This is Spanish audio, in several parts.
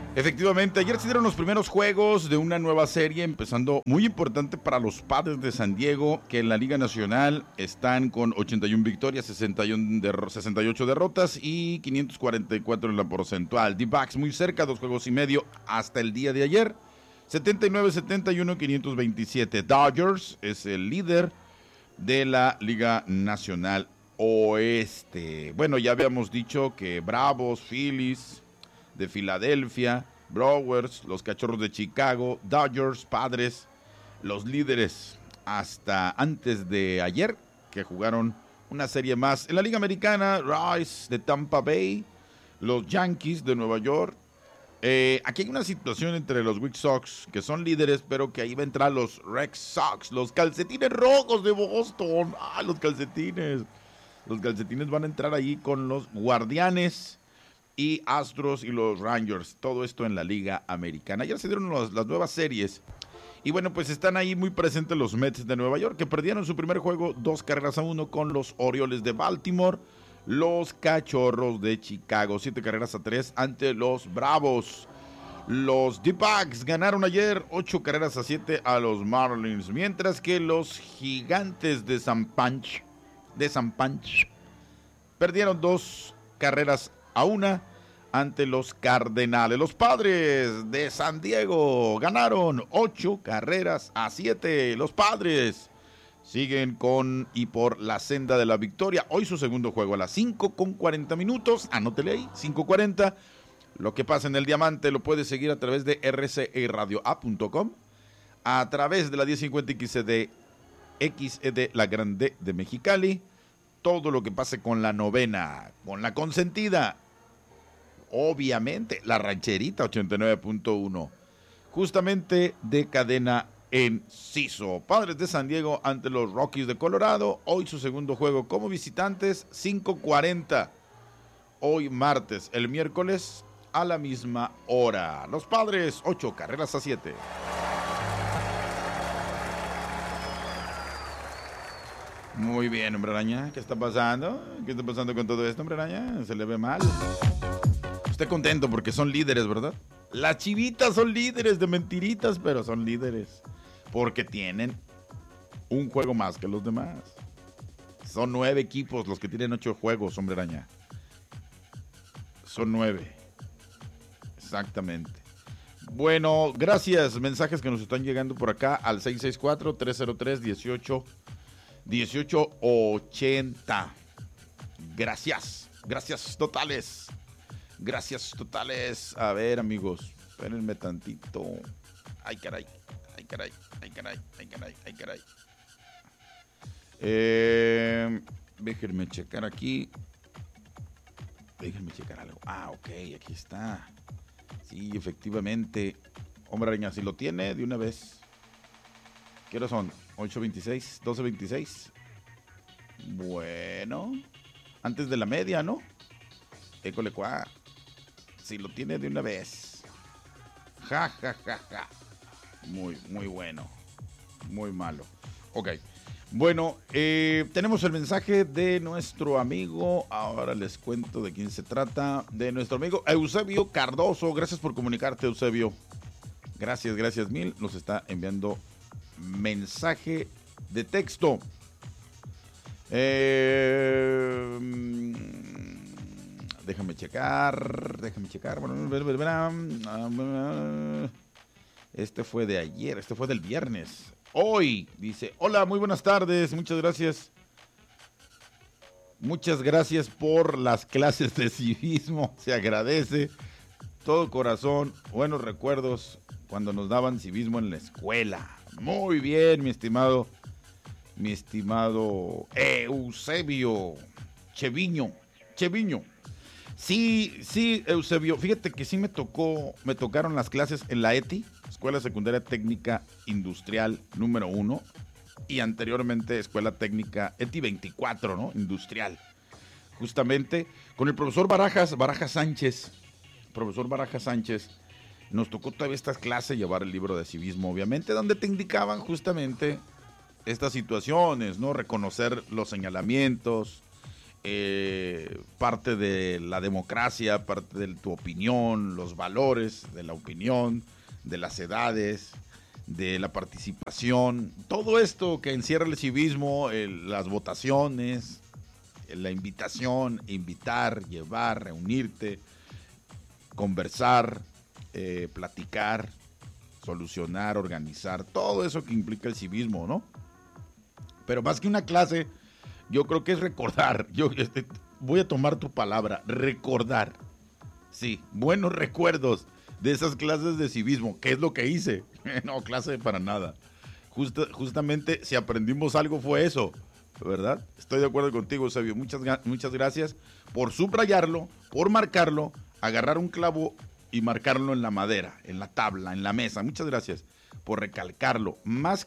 Efectivamente, ayer se dieron los primeros juegos de una nueva serie, empezando muy importante para los Padres de San Diego, que en la Liga Nacional están con 81 victorias, 68 derrotas y 544 en la porcentual. D-backs muy cerca, 2 juegos y medio hasta el día de ayer. 79-71, 527. Dodgers es el líder de la Liga Nacional Oeste. Bueno, ya habíamos dicho que Bravos, Phillies de Filadelfia, Brewers, los Cachorros de Chicago, Dodgers, Padres, los líderes hasta antes de ayer, que jugaron una serie más. En la Liga Americana, Rays de Tampa Bay, los Yankees de Nueva York. Aquí hay una situación entre los White Sox, que son líderes, pero que ahí va a entrar los Red Sox, los calcetines rojos de Boston. Los calcetines. Los calcetines van a entrar ahí con los Guardianes y Astros y los Rangers, todo esto en la Liga Americana. Ayer se dieron las nuevas series y bueno, pues están ahí muy presentes los Mets de Nueva York, que perdieron su primer juego 2-1 con los Orioles de Baltimore. Los Cachorros de Chicago 7-3 ante los Bravos. Los D-backs ganaron ayer 8-7 a los Marlins, mientras que los Gigantes de San Pancho perdieron 2-1 ante los Cardenales. Los Padres de San Diego ganaron 8-7. Los Padres siguen con y por la senda de la victoria. Hoy su segundo juego a las 5:40. Anótele ahí, 5:40. Lo que pasa en el Diamante lo puedes seguir a través de rcradioa.com, a través de la 1050 XED La Grande de Mexicali. Todo lo que pase con la novena, con la consentida, obviamente, la rancherita 89.1, justamente de cadena Enciso. Padres de San Diego ante los Rockies de Colorado. Hoy su segundo juego como visitantes, 5:40. Hoy martes, el miércoles a la misma hora. Los Padres, 8-7. Muy bien, hombre araña. ¿Qué está pasando? ¿Qué está pasando con todo esto, hombre araña? Se le ve mal. Estoy contento porque son líderes, ¿verdad? Las Chivitas son líderes de mentiritas, pero son líderes porque tienen un juego más que los demás. Son 9 equipos los que tienen 8 juegos, hombre araña. Son 9. Exactamente. Bueno, gracias. Mensajes que nos están llegando por acá al 664-303-1880. Gracias totales. Gracias totales. A ver, amigos, espérenme tantito. Ay, caray. Déjenme checar aquí. Déjenme checar algo. Ok, aquí está. Sí, efectivamente. Hombre araña, si lo tiene de una vez. ¿Qué hora son? 8:26, 12:26. Bueno, antes de la media, ¿no? École cuá. Si lo tiene de una vez. Ja. Muy bueno. Muy malo. Ok. Bueno, tenemos el mensaje de nuestro amigo. Ahora les cuento de quién se trata. De nuestro amigo Eusebio Cardoso. Gracias por comunicarte, Eusebio. Gracias mil. Nos está enviando mensaje de texto. Déjame checar. Este fue de ayer, este fue del viernes. Hoy dice: hola, muy buenas tardes, muchas gracias. Muchas gracias por las clases de civismo, se agradece. Todo corazón, buenos recuerdos cuando nos daban civismo en la escuela. Muy bien, mi estimado Eusebio Cheviño. Sí, Eusebio, fíjate que sí me tocaron las clases en la ETI, Escuela Secundaria Técnica Industrial número 1, y anteriormente Escuela Técnica ETI 24, ¿no? Industrial. Justamente con el profesor Barajas Sánchez. Profesor Barajas Sánchez, nos tocó todavía estas clases llevar el libro de civismo, obviamente, donde te indicaban justamente estas situaciones, ¿no? Reconocer los señalamientos, parte de la democracia, parte de tu opinión, los valores de la opinión, de las edades, de la participación, todo esto que encierra el civismo, las votaciones, la invitación, invitar, llevar, reunirte, conversar, platicar, solucionar, organizar, todo eso que implica el civismo, ¿no? Pero más que una clase, yo creo que es recordar. Voy a tomar tu palabra, recordar. Sí, buenos recuerdos de esas clases de civismo. ¿Qué es lo que hice? No, clase para nada. Justamente si aprendimos algo fue eso, ¿verdad? Estoy de acuerdo contigo, Eusebio. Muchas gracias por subrayarlo, por marcarlo, agarrar un clavo y marcarlo en la madera, en la tabla, en la mesa. Muchas gracias por recalcarlo. Más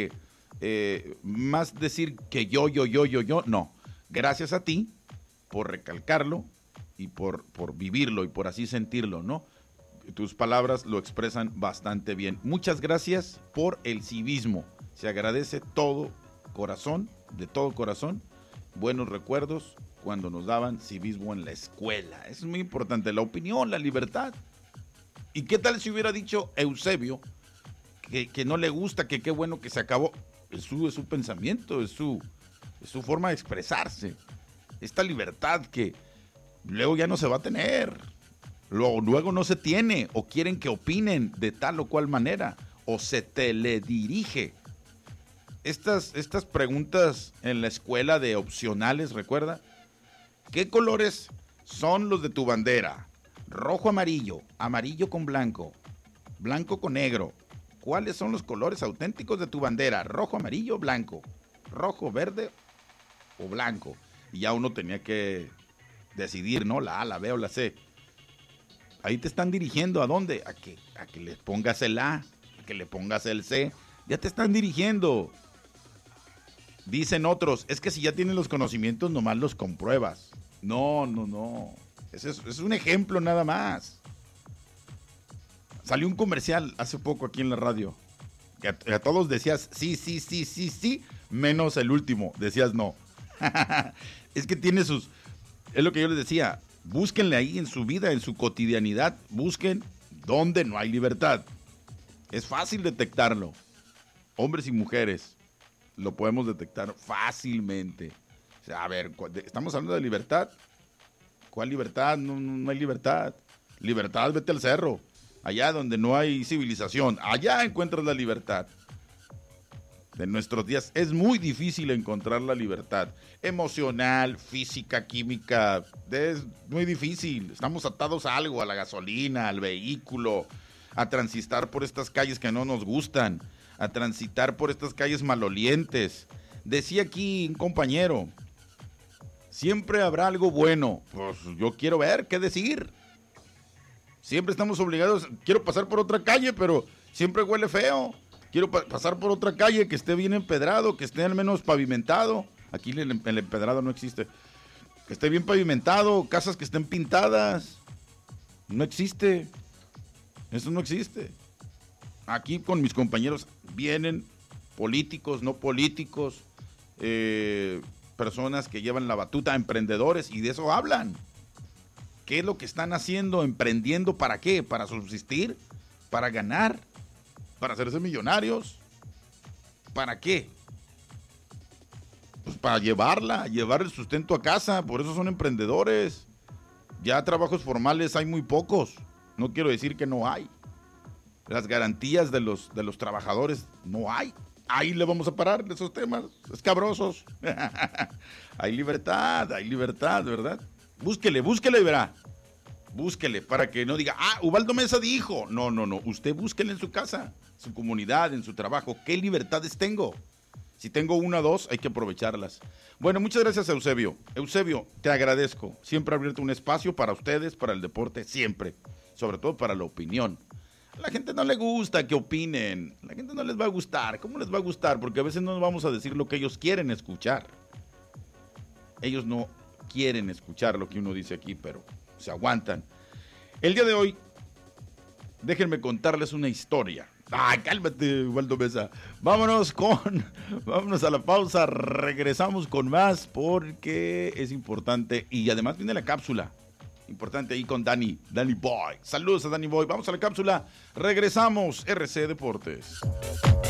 decir que yo, no. Gracias a ti por recalcarlo y por vivirlo y por así sentirlo, ¿no? Tus palabras lo expresan bastante bien. Muchas gracias por el civismo. Se agradece todo corazón, de todo corazón. Buenos recuerdos cuando nos daban civismo en la escuela. Eso es muy importante. La opinión, la libertad. ¿Y qué tal si hubiera dicho Eusebio que no le gusta, que qué bueno que se acabó? Es su pensamiento, es su forma de expresarse. Esta libertad que luego ya no se va a tener. Luego no se tiene, o quieren que opinen de tal o cual manera, o se teledirige. Estas preguntas en la escuela de opcionales, ¿recuerda? ¿Qué colores son los de tu bandera? Rojo, amarillo, amarillo con blanco, blanco con negro. ¿Cuáles son los colores auténticos de tu bandera? Rojo, amarillo, blanco. Rojo, verde o blanco. Y ya uno tenía que decidir, ¿no? La A, la B o la C. Ahí te están dirigiendo. ¿A dónde? A que le pongas el A, a que le pongas el C. Ya te están dirigiendo. Dicen otros, es que si ya tienes los conocimientos, nomás los compruebas. No. Ese es un ejemplo nada más. Salió un comercial hace poco aquí en la radio. Que a todos decías sí, menos el último. Decías no. Es que tiene sus... Es lo que yo les decía. Búsquenle ahí en su vida, en su cotidianidad. Busquen donde no hay libertad. Es fácil detectarlo. Hombres y mujeres lo podemos detectar fácilmente. O sea, a ver, ¿estamos hablando de libertad? ¿Cuál libertad? No hay libertad. Libertad, vete al cerro. Allá donde no hay civilización, allá encuentras la libertad. De nuestros días es muy difícil encontrar la libertad emocional, física, química. Es muy difícil. Estamos atados a algo, a la gasolina, al vehículo, a transitar por estas calles que no nos gustan, a transitar por estas calles malolientes. Decía aquí un compañero, siempre habrá algo bueno. Pues yo quiero ver qué decir. Siempre estamos obligados, quiero pasar por otra calle, pero siempre huele feo. Quiero pasar por otra calle que esté bien empedrado, que esté al menos pavimentado. Aquí el empedrado no existe. Que esté bien pavimentado, casas que estén pintadas. No existe. Eso no existe. Aquí con mis compañeros vienen políticos, no políticos, personas que llevan la batuta, emprendedores, y de eso hablan. ¿Qué es lo que están haciendo? ¿Emprendiendo para qué? ¿Para subsistir? ¿Para ganar? ¿Para hacerse millonarios? ¿Para qué? Pues para llevar el sustento a casa. Por eso son emprendedores. Ya trabajos formales hay muy pocos. No quiero decir que no hay. Las garantías de los trabajadores no hay. Ahí le vamos a parar de esos temas escabrosos. Hay libertad, ¿verdad? Búsquele y verá. Búsquele para que no diga, Ubaldo Mesa dijo. No. Usted búsquele en su casa, su comunidad, en su trabajo. ¿Qué libertades tengo? Si tengo una o dos, hay que aprovecharlas. Bueno, muchas gracias, Eusebio. Eusebio, te agradezco. Siempre abierto un espacio para ustedes, para el deporte, siempre. Sobre todo para la opinión. A la gente no le gusta que opinen. A la gente no les va a gustar. ¿Cómo les va a gustar? Porque a veces no nos vamos a decir lo que ellos quieren escuchar. Ellos no quieren escuchar lo que uno dice aquí, pero se aguantan. El día de hoy, déjenme contarles una historia. Cálmate, Waldo Mesa. Vámonos a la pausa. Regresamos con más porque es importante. Y además viene la cápsula. Importante ahí con Danny Boy. Saludos a Danny Boy. Vamos a la cápsula. Regresamos. RC Deportes.